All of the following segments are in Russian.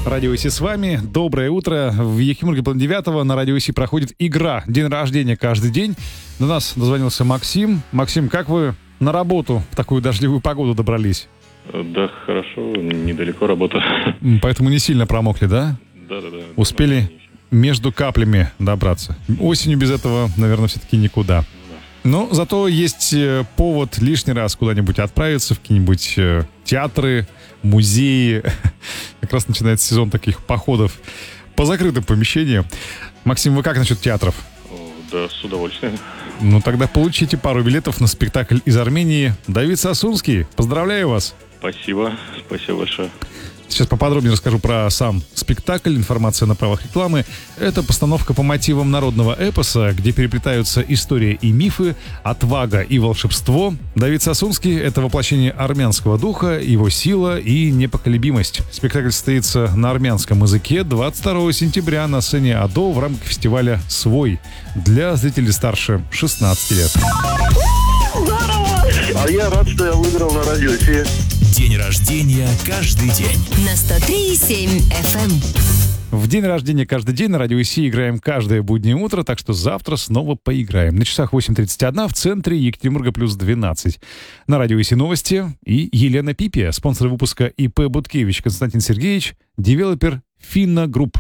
Радио ИСИ с вами. Доброе утро. В Ехимурге план 9 на Радио ИСИ проходит игра «День рождения каждый день». До нас дозвонился Максим. Максим, как вы на работу в такую дождливую погоду добрались? Да, хорошо. Недалеко работа. Поэтому не сильно промокли, да? Да. Успели между каплями добраться. Осенью без этого, наверное, все-таки никуда. Но зато есть повод лишний раз куда-нибудь отправиться, в какие-нибудь театры, музеи. Как раз начинается сезон таких походов по закрытым помещениям. Максим, вы как насчет театров? Да, с удовольствием. Ну, тогда получите пару билетов на спектакль из Армении. Давид Сасунский, поздравляю вас. Спасибо большое. Сейчас поподробнее расскажу про сам спектакль. Информация на правах рекламы. Это постановка по мотивам народного эпоса, где переплетаются история и мифы, отвага и волшебство. Давид Сасунский — это воплощение армянского духа, его сила и непоколебимость. Спектакль состоится на армянском языке 22 сентября на сцене АДО в рамках фестиваля «Свой» для зрителей старше 16 лет. А я рад, что я выиграл на Радио ИСИ. День рождения каждый день. На 103,7 FM. В день рождения каждый день на Радио ИСИ играем каждое буднее утро, так что завтра снова поиграем. На часах 8:31 в центре Екатеринбурга плюс 12. На Радио ИСИ новости и Елена Пипия, спонсор выпуска ИП Буткевич Константин Сергеевич, девелопер Finna Group.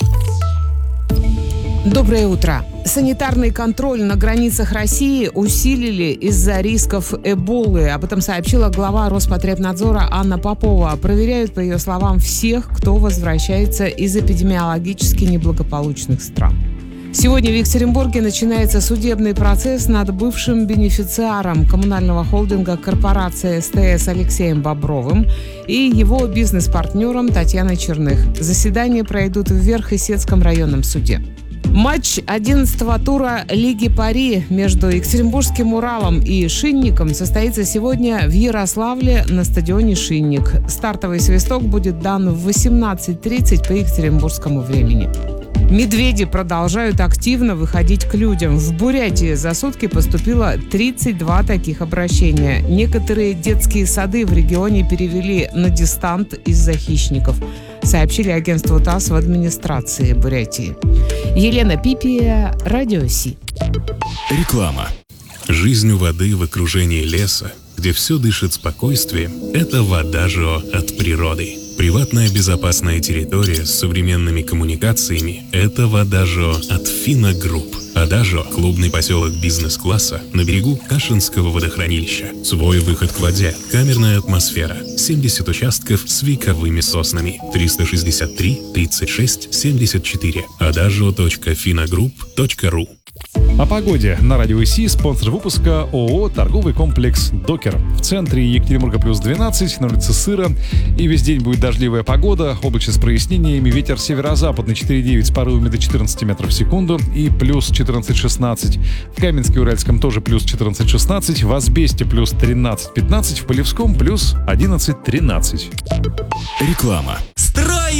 Доброе утро. Санитарный контроль на границах России усилили из-за рисков Эболы. Об этом сообщила глава Роспотребнадзора Анна Попова. Проверяют, по ее словам, всех, кто возвращается из эпидемиологически неблагополучных стран. Сегодня в Екатеринбурге начинается судебный процесс над бывшим бенефициаром коммунального холдинга корпорации СТС Алексеем Бобровым и его бизнес-партнером Татьяной Черных. Заседания пройдут в Верхесецком районном суде. Матч 11-го тура Лиги Пари между Екатеринбургским Уралом и Шинником состоится сегодня в Ярославле на стадионе «Шинник». Стартовый свисток будет дан в 18:30 по екатеринбургскому времени. Медведи продолжают активно выходить к людям. В Бурятии за сутки поступило 32 таких обращения. Некоторые детские сады в регионе перевели на дистант из-за хищников, сообщили агентству ТАСС в администрации Бурятии. Елена Пипия, Радио ИСИ. Реклама. Жизнь у воды в окружении леса, где все дышит спокойствием, это Водажио от природы. Приватная безопасная территория с современными коммуникациями – это Водажио от Finna Group. Водажио – клубный поселок бизнес-класса на берегу Кашинского водохранилища. Свой выход к воде, камерная атмосфера, 70 участков с вековыми соснами. 363 36 74. Adagio.finagroup.ru. О погоде на Радио ИСИ, спонсор выпуска ООО «Торговый комплекс Докер». В центре Екатеринбурга плюс 12, на улице сыро, и весь день будет дождливая погода, облачно с прояснениями, ветер северо-западный 4,9 с порывами до 14 метров в секунду и плюс 14-16. В Каменске-Уральском тоже плюс 14-16, в Асбесте плюс 13-15, в Полевском плюс 11-13. Реклама.